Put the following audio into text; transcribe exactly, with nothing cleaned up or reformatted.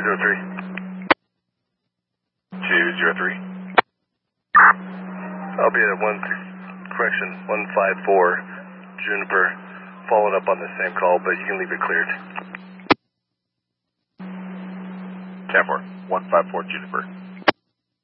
zero three. two zero three. I'll be at one, correction, one five four Juniper, following up on the same call, but you can leave it cleared. ten four, one five four Juniper.